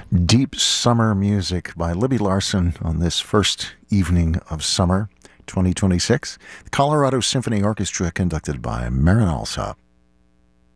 Deep Summer Music by Libby Larsen on this first evening of summer 2026. The Colorado Symphony Orchestra conducted by Marin Alsop.